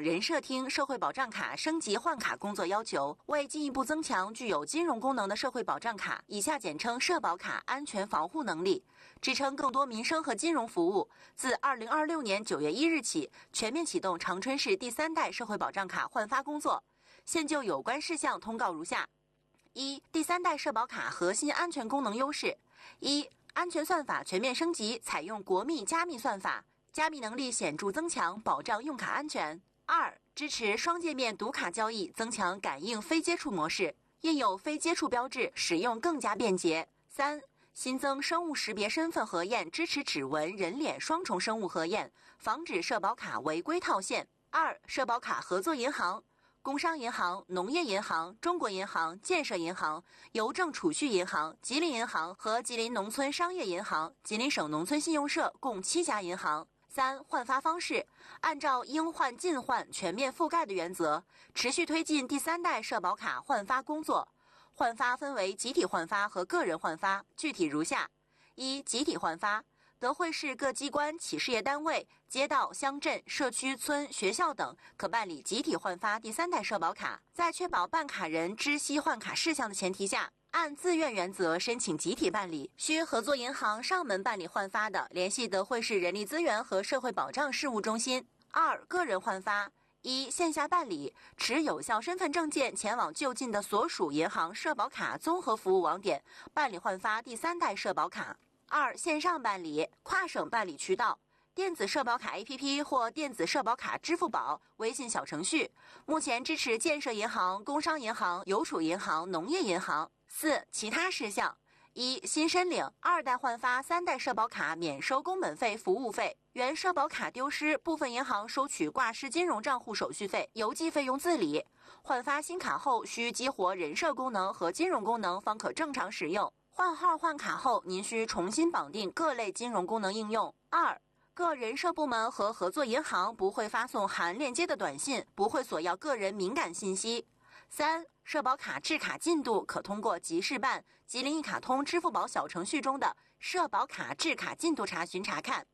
省人社厅社会保障卡升级换卡工作要求，为进一步增强具有金融功能的社会保障卡（以下简称社保卡）安全防护能力，支撑更多民生和金融服务，自2026年9月1日起，全面启动长春市第3代社会保障卡换发工作。现就有关事项通告如下：一、第3代社保卡核心安全功能优势：一、安全算法全面升级，采用国密加密算法，加密能力显著增强，保障用卡安全。二、支持双界面读卡交易，增强感应非接触模式，印有非接触标志，使用更加便捷。三、新增生物识别身份核验，支持指纹、人脸双重生物核验，防止社保卡违规套现。二、社保卡合作银行。工商银行、农业银行、中国银行、建设银行、邮政储蓄银行、吉林银行和吉林农村商业银行、吉林省农村信用社共7家银行。三、换发方式，按照应换尽换全面覆盖的原则，持续推进第3代社保卡换发工作。换发分为集体换发和个人换发，具体如下：一、集体换发。德惠市各机关、企事业单位、街道、乡镇、社区、村、学校等可办理集体换发第3代社保卡，在确保办卡人知悉换卡事项的前提下，按自愿原则申请集体办理。需合作银行上门办理换发的，联系德惠市人力资源和社会保障事务中心。二、个人换发。一、线下办理，持有效身份证件前往就近的所属银行社保卡综合服务网点办理换发第3代社保卡。二、线上办理，跨省办理渠道，电子社保卡 APP 或电子社保卡支付宝、微信小程序，目前支持建设银行、工商银行、邮储银行、农业银行。四、其他事项：一、新申领2代换发3代社保卡免收工本费、服务费，原社保卡丢失，部分银行收取挂失金融账户手续费，邮寄费用自理。换发新卡后需激活人社功能和金融功能方可正常使用。换号换卡后，您需重新绑定各类金融功能应用。二、各人社部门和合作银行不会发送含链接的短信，不会索要个人敏感信息。三、社保卡制卡进度可通过集市办、吉林一卡通、支付宝小程序中的社保卡制卡进度查询查看。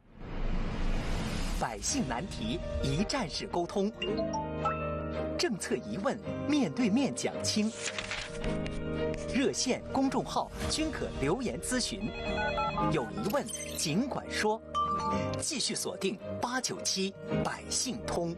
百姓难题，一站式沟通，政策疑问面对面讲清。热线、公众号均可留言咨询，有疑问尽管说。继续锁定897百姓通。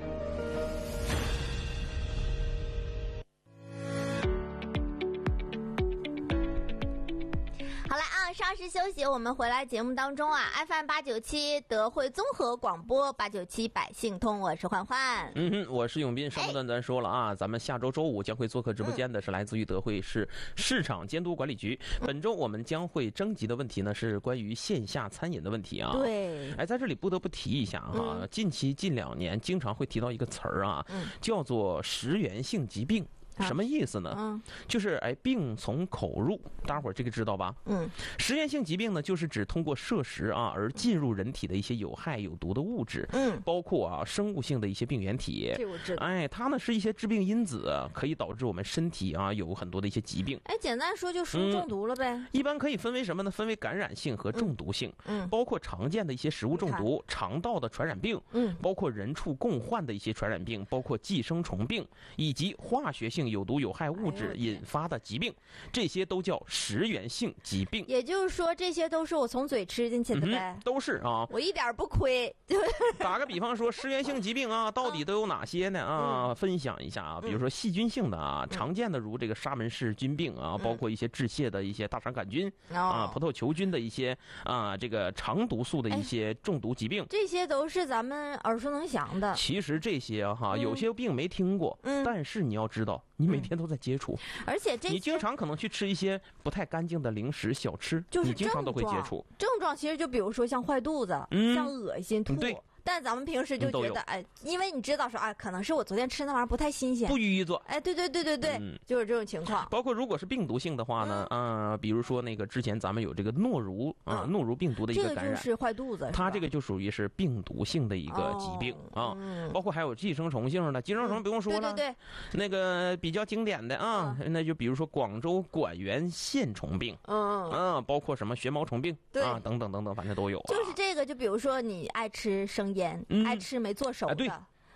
好了啊，稍事休息，我们回来节目当中啊 ，FM 897德惠综合广播897百姓通，我是焕焕。 我是永斌。上半段咱说了啊，咱们下周周五将会做客直播间的是来自于德惠市市场监督管理局。本周我们将会征集的问题呢是关于线下餐饮的问题啊。 对， 在这里不得不提一下哈，近2年经常会提到一个词儿啊，叫做食源性疾病。什么意思呢？就是病从口入，大家伙儿这个知道吧？食源性疾病呢，就是指通过摄食啊而进入人体的一些有害有毒的物质，包括生物性的一些病原体。 这我知道。 它呢是一些致病因子，可以导致我们身体有很多的一些疾病。 简单说就食物中毒了呗。 一般可以分为什么呢？分为感染性和中毒性。包括常见的一些食物中毒、肠道的传染病，包括人畜共患的一些传染病，包括寄生虫病，以及化学性有毒有害物质引发的疾病，这些都叫食源性疾病。 也就是说，这些都是我从嘴吃进去的呗？ 都是啊， 我一点不亏。 打个比方说，食源性疾病啊，到底都有哪些呢？分享一下啊，比如说细菌性的啊，常见的如这个沙门氏菌病啊，包括一些致谢的一些大肠杆菌葡萄球菌的一些这个肠毒素的一些中毒疾病， 这些都是咱们耳熟能详的。 其实这些有些病没听过，但是你要知道，你每天都在接触， 而且你经常可能去吃一些不太干净的零食小吃，你经常都会接触。 症状其实就比如说像坏肚子，像恶心吐。 对。 但咱们平时就觉得，因为你知道说，可能是我昨天吃那玩意儿不太新鲜， 不予做。 对，就是这种情况。 包括如果是病毒性的话呢，比如说那个之前咱们有这个诺如诺如病毒的一个感染， 这个就是坏肚子， 它这个就属于是病毒性的一个疾病包括还有寄生虫性的，寄生虫不用说了， 对， 那个比较经典的那就比如说广州管源线虫病，包括什么旋毛虫病等等等等，反正都有。 就是这个，就比如说你爱吃生腌，爱吃没做熟的。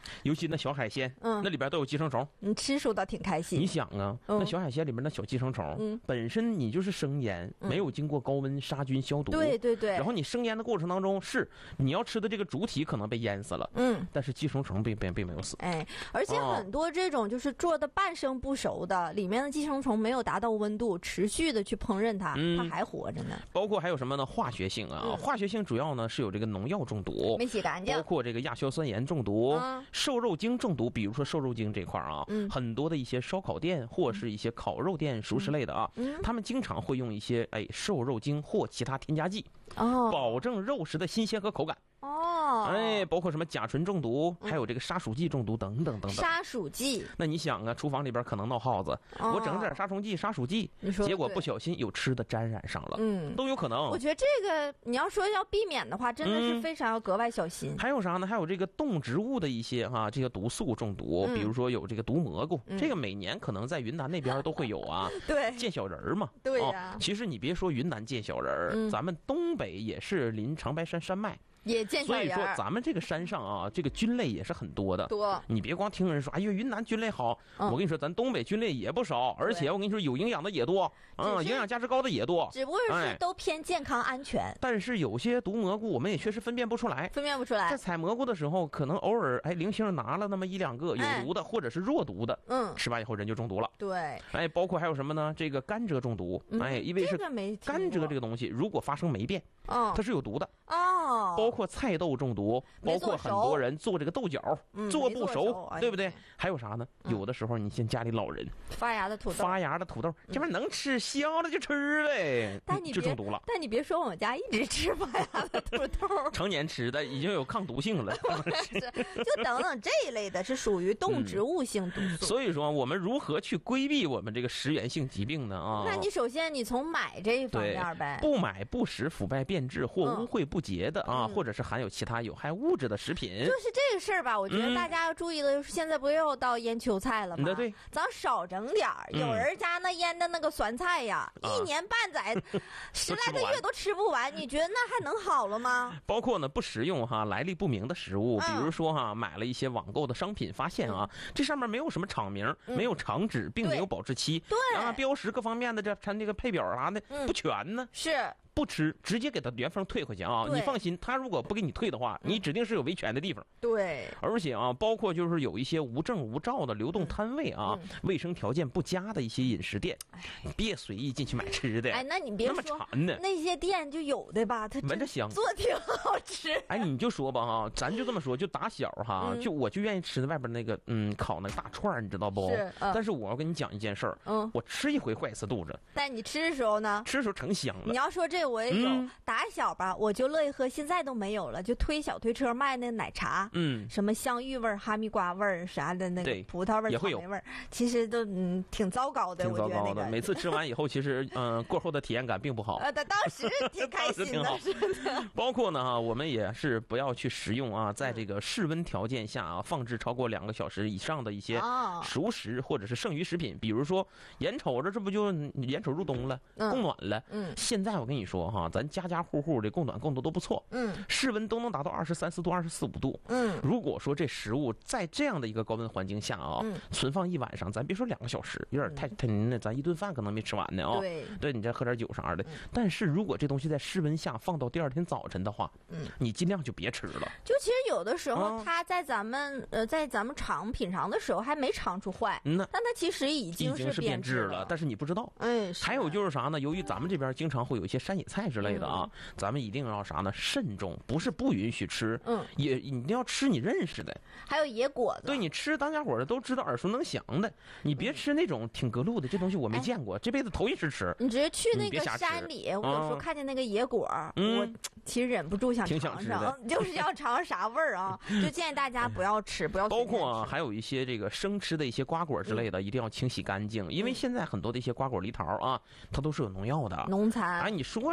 尤其那小海鲜，那里边都有寄生虫。 你吃说倒挺开心。 你想啊，那小海鲜里面那小寄生虫，本身你就是生腌，没有经过高温杀菌消毒。 对对对。 然后你生腌的过程当中，是你要吃的这个主体可能被淹死了，但是寄生虫并没有死。 哎，而且很多这种就是做的半生不熟的，里面的寄生虫没有达到温度，持续的去烹饪它，它还活着呢。 包括还有什么呢？化学性啊，化学性主要呢是有这个农药中毒， 没洗干净， 包括这个亚硝酸盐中毒、瘦肉精中毒。比如说瘦肉精这块啊，很多的一些烧烤店或是一些烤肉店、熟食类的啊，他们经常会用一些瘦肉精或其他添加剂，保证肉食的新鲜和口感。包括什么甲醇中毒，还有这个杀鼠剂中毒等等等等。 杀鼠剂， 那你想啊，厨房里边可能闹耗子，我整点杀虫剂、杀鼠剂，结果不小心有吃的沾染上了，都有可能。 我觉得这个你要说要避免的话，真的是非常要格外小心。 还有啥呢？还有这个动植物的一些这些毒素中毒，比如说有这个毒蘑菇，这个每年可能在云南那边都会有啊。 对， 见小人嘛。 对呀。 其实你别说云南见小人，咱们东北也是临长白山山脉。 也见小人， 所以说咱们这个山上啊，这个菌类也是很多的。 多， 你别光听人说，哎呦，云南菌类好，我跟你说，咱东北菌类也不少，而且我跟你说，有营养的也多，营养价值高的也多， 只不过是都偏健康安全。 但是有些毒蘑菇，我们也确实分辨不出来。在采蘑菇的时候，可能偶尔零星拿了那么1-2个有毒的，或者是弱毒的，吃完以后人就中毒了。 对， 包括还有什么呢？这个甘蔗中毒，因为是甘蔗这个东西，如果发生霉变，它是有毒的。包括菜豆中毒，包括很多人做这个豆角做不熟，对不对？还有啥呢？有的时候你像家里老人发芽的土豆， 这玩意能吃，削了就吃呗，就中毒了。 但你别说，我们家一直吃发芽的土豆， 成年吃的已经有抗毒性了。 就等等这一类的是属于动植物性毒素。 所以说，我们如何去规避我们这个食源性疾病呢？ 那你首先你从买这一方面呗， 不买不食腐败变质或污秽不洁的或者是含有其他有害物质的食品。 就是这个事儿吧，我觉得大家要注意的就是现在不又到腌秋菜了吗？ 对， 咱少整点儿。有人家那腌的那个酸菜呀，1年半载10来个月都吃不完，你觉得那还能好了吗？ 包括呢不食用来历不明的食物，比如说买了一些网购的商品，发现这上面没有什么厂名，没有厂址，并没有保质期， 对标识各方面的这个配表啥的不全呢。 是。 不吃，直接给他原封退回去啊！你放心，他如果不给你退的话，你指定是有维权的地方。 对， 而且包括就是有一些无证无照的流动摊位卫生条件不佳的一些饮食店，别随意进去买吃的。 那你别说那么馋呢， 那些店就有的吧，它闻着香， 做挺好吃。 你就说吧咱就这么说，就打小我就愿意吃外边那个烤那个大串，你知道不？ 是。 但是我要跟你讲一件事儿，我吃一回坏一次肚子。 但你吃的时候呢？ 吃的时候成香了。 你要说这我也有，打小吧我就乐意喝，现在都没有了，就小推车卖那奶茶，什么香芋味、哈密瓜味啥的，那个葡萄味、草莓味，其实都挺糟糕的。 挺糟糕的，每次吃完以后，其实过后的体验感并不好。 当时挺开心的，是的。 包括呢我们也是不要去食用在这个室温条件下放置超过2个小时以上的一些熟食或者是剩余食品，比如说眼瞅着这不就眼瞅入冬了，供暖了，现在我跟你说咱家户户的供暖供度都不错，室温都能达到23、4度、24、5度，如果说这食物在这样的一个高温环境下存放1晚上，咱别说2个小时，有点太那咱1顿饭可能没吃完呢对，你再喝点酒啥的。但是如果这东西在室温下放到第2天早晨的话，你尽量就别吃了。 就其实有的时候它在咱们尝品尝的时候还没尝出坏，但它其实已经是变质了， 但是你不知道。还有就是啥呢？由于咱们这边经常会有一些山野菜之类的咱们一定要啥呢？慎重，不是不允许吃，也一定要吃你认识的。 还有野果子， 对，你吃当家伙的都知道耳熟能详的，你别吃那种挺隔路的，这东西我没见过，这辈子头一次吃。 你直接去那个山里，我有时候看见那个野果，我其实忍不住想尝尝，就是要尝尝啥味儿就建议大家不要吃，不要。 包括还有一些这个生吃的一些瓜果之类的，一定要清洗干净，因为现在很多的一些瓜果梨桃它都是有农药的， 农残。 你说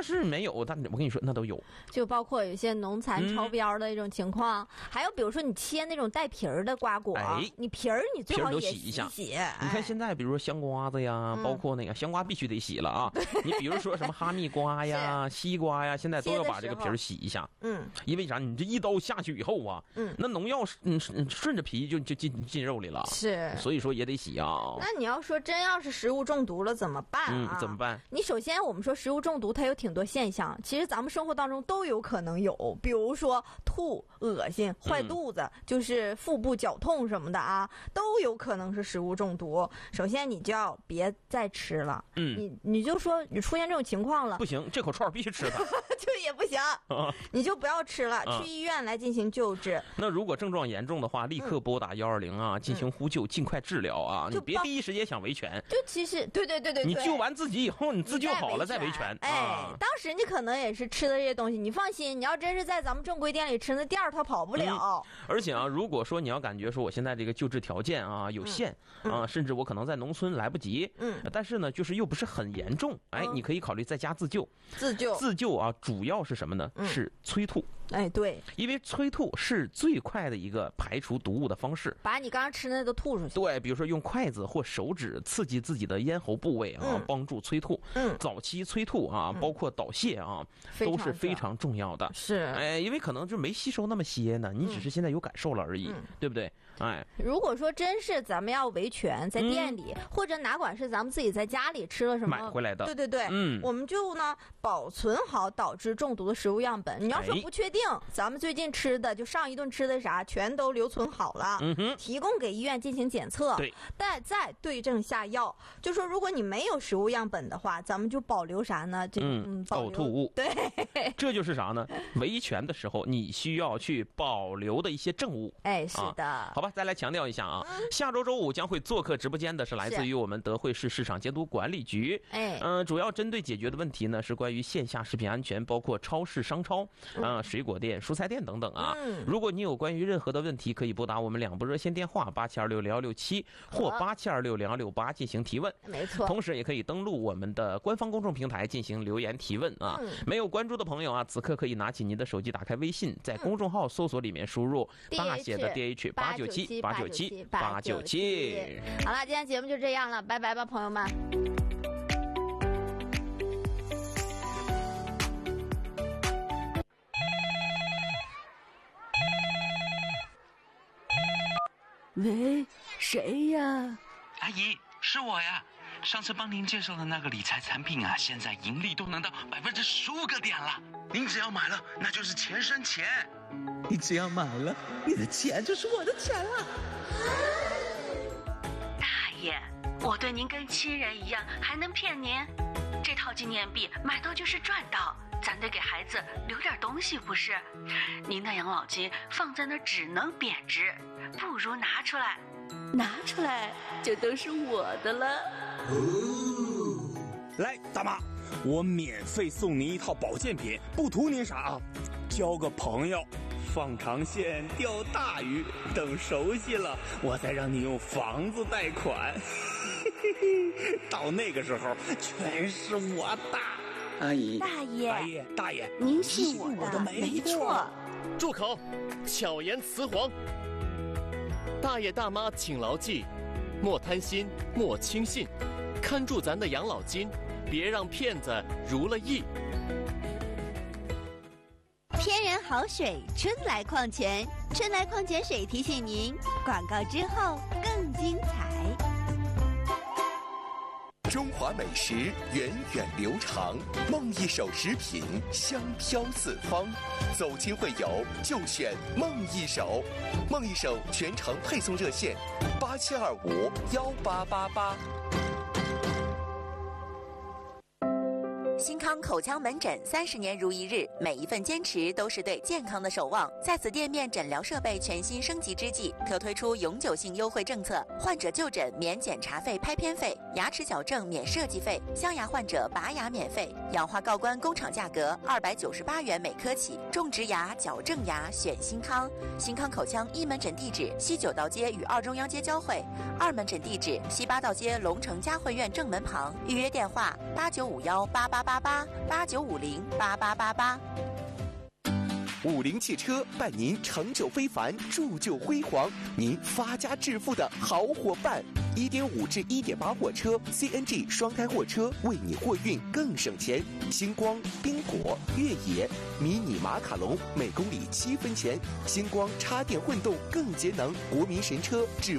说是没有，但我跟你说那都有， 就包括有些农残超标的一种情况，还有比如说你切那种带皮儿的瓜果，你皮儿你最好也洗一洗。 你看现在比如说香瓜子呀，包括那个香瓜必须得洗了啊。你比如说什么哈密瓜呀、西瓜呀，现在都要把这个皮儿洗一下。因为啥？你这一刀下去以后啊，那农药顺着皮就进肉里了。是，所以说也得洗啊。 那你要说真要是食物中毒了怎么办啊？ 怎么办？ 你首先我们说食物中毒它有挺多现象，其实咱们生活当中都有可能有，比如说吐、恶心、坏肚子，就是腹部绞痛什么的啊，都有可能是食物中毒。首先你就要别再吃了，你就说你出现这种情况了， 不行，这口串必须吃它， 就也不行，你就不要吃了，去医院来进行救治。 那如果症状严重的话，立刻拨打120啊，进行呼救，尽快治疗啊，你别第一时间想维权。 就其实对， 你救完自己以后，你自救好了再维权。 当时你可能也是吃的这些东西，你放心，你要真是在咱们正规店里吃，那店它跑不了。 而且啊，如果说你要感觉说我现在这个救治条件啊有限啊，甚至我可能在农村来不及，但是呢，就是又不是很严重，你可以考虑在家自救。自救啊，主要是什么呢？是催吐。 对， 因为催吐是最快的一个排除毒物的方式， 把你刚刚吃的都吐出去。 对，比如说用筷子或手指刺激自己的咽喉部位啊，帮助催吐。早期催吐啊，包括导泻啊，都是非常重要的。 是， 因为可能就没吸收那么些呢，你只是现在有感受了而已，对不对？ 如果说真是咱们要维权，在店里或者哪管是咱们自己在家里吃了什么买回来的， 对，我们就呢保存好导致中毒的食物样本。你要说不确定，咱们最近吃的就上一顿吃的啥，全都留存好了，提供给医院进行检测，但再对症下药。就说如果你没有食物样本的话，咱们就保留啥呢？ 呕吐物。 对， 这就是啥呢？维权的时候你需要去保留的一些证物。 是的。 好吧，再来强调一下啊，下周周五将会做客直播间的是来自于我们德惠市市场监督管理局。主要针对解决的问题呢是关于线下食品安全，包括超市、商超、水果店、蔬菜店等等啊。如果你有关于任何的问题，可以拨打我们2部热线电话87260167或87260168进行提问。 没错。 同时也可以登录我们的官方公众平台进行留言提问啊。没有关注的朋友啊，此刻可以拿起您的手机，打开微信，在公众号搜索里面输入大写的 DH897。 好了，今天节目就这样了，拜拜吧，朋友们。 喂，谁呀？ 阿姨，是我呀。上次帮您介绍的那个理财产品啊，现在盈利都能到15%个点了。您只要买了，那就是钱生钱。 你只要买了，你的钱就是我的钱了。 大爷，我对您跟亲人一样，还能骗您？这套纪念币买到就是赚到，咱得给孩子留点东西不是？您的养老金放在那儿只能贬值，不如拿出来。拿出来就都是我的了。 来，大妈，我免费送您一套保健品，不图您啥啊，交个朋友，放长线钓大鱼，等熟悉了，我再让你用房子贷款。到那个时候，全是我的。 阿姨， 大爷， 阿姨，大爷， 您信我的，没错。 住口！巧言辞黄。大爷大妈请牢记，莫贪心，莫轻信，看住咱的养老金，别让骗子如了意。 天然好水春来矿泉，春来矿泉水提醒您，广告之后更精彩。 中华美食源远流长，梦一手食品香飘四方。走亲会友就选梦一手，梦一手全程配送热线87251888。 新康口腔门诊30年如一日，每一份坚持都是对健康的守望。在此店面诊疗设备全新升级之际，可推出永久性优惠政策：患者就诊免检查费、拍片费；牙齿矫正免设计费；镶牙患者拔牙免费；氧化锆关工厂价格298元每颗起。种植牙、矫正牙选新康。新康口腔一门诊地址西9道街与2中央街交汇，2门诊地址西8道街龙城嘉汇苑正门旁。预约电话89518888。 888889508888。 50汽车伴您成就非凡，铸就辉煌，您发家致富的好伙伴。1.5至1.8货车 CNG 双胎货车，为你货运更省钱。星光、冰果、越野、迷你马卡龙，每公里7分钱。星光插电混动更节能，国民神车致